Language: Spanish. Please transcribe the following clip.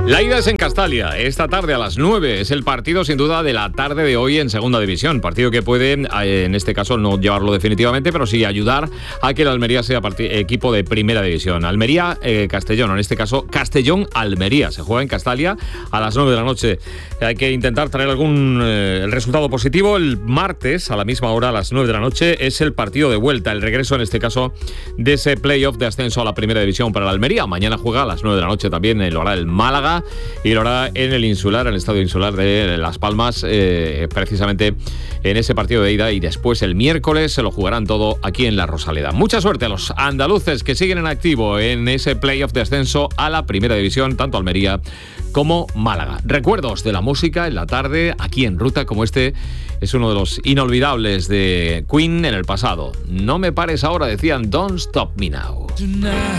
La ida es en Castalia, esta tarde a las 9. Es el partido sin duda de la tarde de hoy en Segunda División. Partido que puede, en este caso, no llevarlo definitivamente, pero sí ayudar a que el Almería sea equipo de Primera División. Almería-Castellón, en este caso Castellón-Almería. Se juega en Castalia a las 9 de la noche. Hay que intentar traer algún resultado positivo. El martes, a la misma hora, a las 9 de la noche, es el partido de vuelta. El regreso, en este caso, de ese playoff de ascenso a la Primera División para la Almería. Mañana juega a las 9 de la noche también, lo hará el Málaga. Y lo hará en el Insular, en el Estadio Insular de Las Palmas, precisamente en ese partido de ida, y después el miércoles se lo jugarán todo aquí en La Rosaleda. Mucha suerte a los andaluces que siguen en activo en ese playoff de ascenso a la Primera División, tanto Almería como Málaga. Recuerdos de la música en la tarde, aquí en Ruta, como este es uno de los inolvidables de Queen en el pasado. No me pares ahora, decían Don't Stop Me Now.